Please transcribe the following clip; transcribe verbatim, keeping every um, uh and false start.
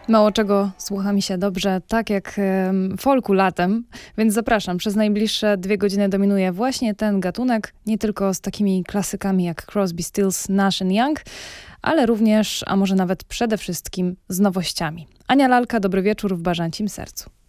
Mało czego słucha mi się dobrze, tak jak em, folku latem, więc zapraszam. Przez najbliższe dwie godziny dominuje właśnie ten gatunek, nie tylko z takimi klasykami jak Crosby, Stills, Nash and Young, ale również, a może nawet przede wszystkim z nowościami. Ania Lalka, dobry wieczór w Bażancim Sercu.